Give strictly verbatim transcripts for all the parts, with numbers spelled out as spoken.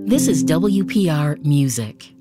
This is W P R Music.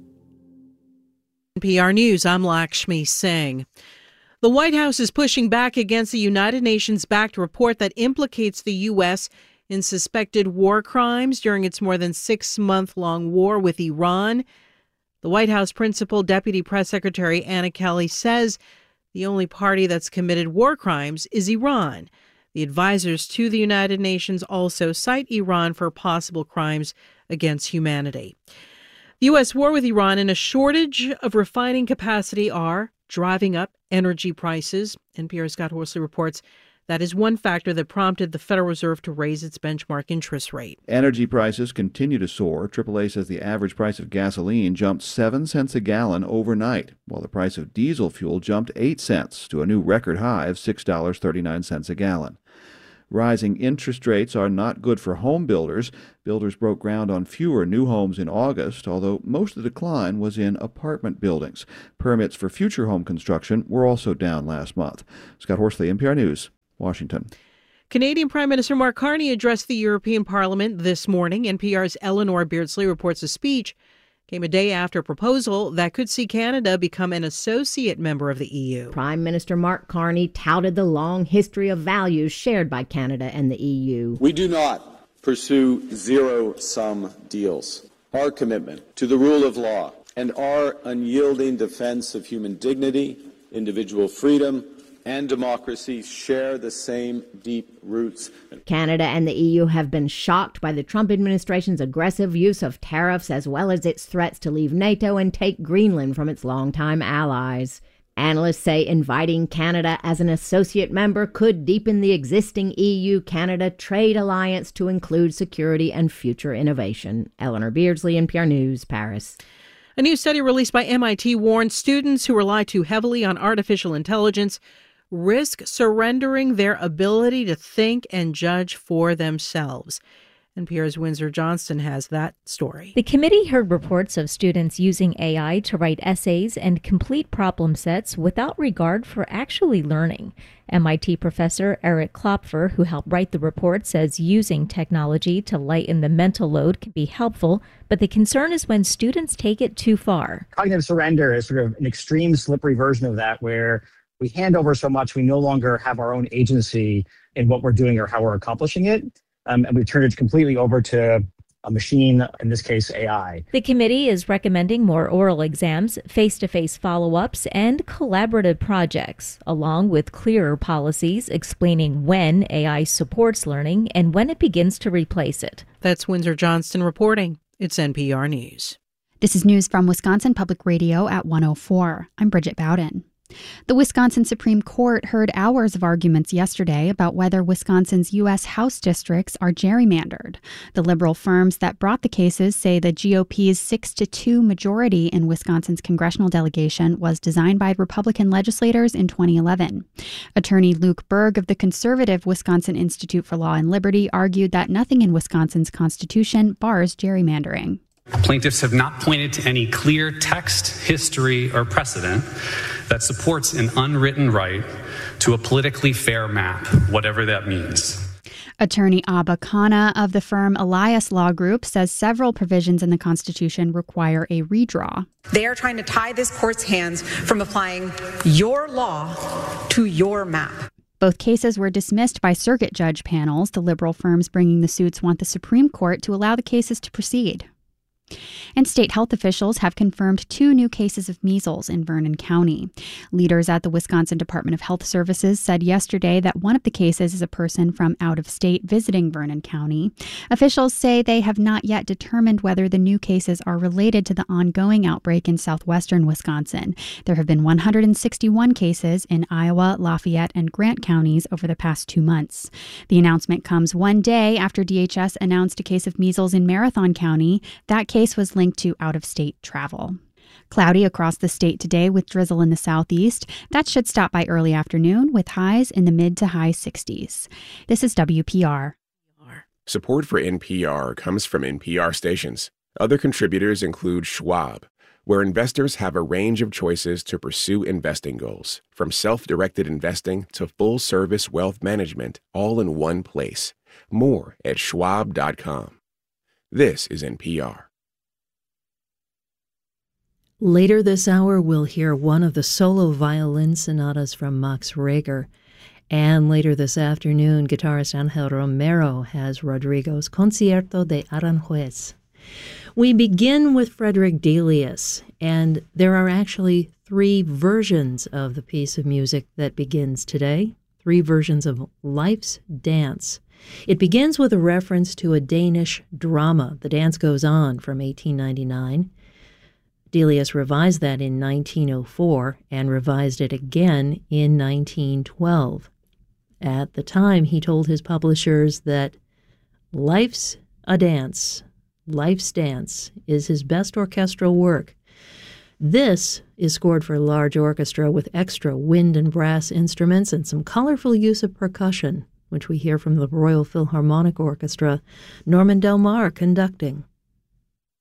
N P R News, I'm Lakshmi Singh. The White House is pushing back against the United Nations-backed report that implicates the U S in suspected war crimes during its more than six-month-long war with Iran. The White House Principal Deputy Press Secretary Anna Kelly says the only party that's committed war crimes is Iran. The advisors to the United Nations also cite Iran for possible crimes against humanity. The U S war with Iran and a shortage of refining capacity are driving up energy prices. N P R's Scott Horsley reports that is one factor that prompted the Federal Reserve to raise its benchmark interest rate. Energy prices continue to soar. triple A says the average price of gasoline jumped seven cents a gallon overnight, while the price of diesel fuel jumped eight cents to a new record high of six dollars and thirty-nine cents a gallon. Rising interest rates are not good for home builders. Builders broke ground on fewer new homes in August, although most of the decline was in apartment buildings. Permits for future home construction were also down last month. Scott Horsley, N P R News, Washington. Canadian Prime Minister Mark Carney addressed the European Parliament this morning. N P R's Eleanor Beardsley reports the speech came a day after a proposal that could see Canada become an associate member of the E U. Prime Minister Mark Carney touted the long history of values shared by Canada and the E U. We do not pursue zero-sum deals. Our commitment to the rule of law and our unyielding defense of human dignity, individual freedom, and democracy share the same deep roots. Canada and the E U have been shocked by the Trump administration's aggressive use of tariffs as well as its threats to leave NATO and take Greenland from its longtime allies. Analysts say inviting Canada as an associate member could deepen the existing E U-Canada trade alliance to include security and future innovation. Eleanor Beardsley, N P R News, Paris. A new study released by M I T warns students who rely too heavily on artificial intelligence risk surrendering their ability to think and judge for themselves. N P R's Windsor Johnston has that story. The committee heard reports of students using A I to write essays and complete problem sets without regard for actually learning. M I T professor Eric Klopfer, who helped write the report, says using technology to lighten the mental load can be helpful, but the concern is when students take it too far. Cognitive surrender is sort of an extreme, slippery version of that, where we hand over so much we no longer have our own agency in what we're doing or how we're accomplishing it. Um, and we've turned it completely over to a machine, in this case, A I. The committee is recommending more oral exams, face-to-face follow-ups, and collaborative projects, along with clearer policies explaining when A I supports learning and when it begins to replace it. That's Windsor Johnston reporting. It's N P R News. This is news from Wisconsin Public Radio at one oh four. I'm Bridget Bowden. The Wisconsin Supreme Court heard hours of arguments yesterday about whether Wisconsin's U S House districts are gerrymandered. The liberal firms that brought the cases say the G O P's six to two majority in Wisconsin's congressional delegation was designed by Republican legislators in twenty eleven. Attorney Luke Berg of the conservative Wisconsin Institute for Law and Liberty argued that nothing in Wisconsin's constitution bars gerrymandering. Plaintiffs have not pointed to any clear text, history, or precedent that supports an unwritten right to a politically fair map, whatever that means. Attorney Abba Khanna of the firm Elias Law Group says several provisions in the Constitution require a redraw. They are trying to tie this court's hands from applying your law to your map. Both cases were dismissed by circuit judge panels. The liberal firms bringing the suits want the Supreme Court to allow the cases to proceed. And state health officials have confirmed two new cases of measles in Vernon County. Leaders at the Wisconsin Department of Health Services said yesterday that one of the cases is a person from out of state visiting Vernon County. Officials say they have not yet determined whether the new cases are related to the ongoing outbreak in southwestern Wisconsin. There have been one hundred sixty-one cases in Iowa, Lafayette, and Grant counties over the past two months. The announcement comes one day after D H S announced a case of measles in Marathon County. That case was linked to out-of-state travel. Cloudy across the state today with drizzle in the southeast. That should stop by early afternoon with highs in the mid to high sixties. This is W P R. Support for N P R comes from N P R stations. Other contributors include Schwab, where investors have a range of choices to pursue investing goals, from self-directed investing to full-service wealth management, all in one place. More at schwab dot com. This is N P R. Later this hour, we'll hear one of the solo violin sonatas from Max Reger. And later this afternoon, guitarist Angel Romero has Rodrigo's Concierto de Aranjuez. We begin with Frederick Delius, and there are actually three versions of the piece of music that begins today, three versions of Life's Dance. It begins with a reference to a Danish drama, The Dance Goes On, from eighteen ninety-nine. Delius revised that in nineteen oh four and revised it again in nineteen twelve. At the time, he told his publishers that Life's a Dance, Life's Dance is his best orchestral work. This is scored for large orchestra with extra wind and brass instruments and some colorful use of percussion, which we hear from the Royal Philharmonic Orchestra, Norman Del Mar conducting.